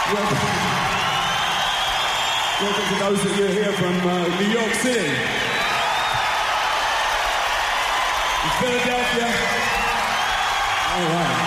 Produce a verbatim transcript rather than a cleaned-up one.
Welcome, welcome to those of you here from uh, New York City. Philadelphia. All right.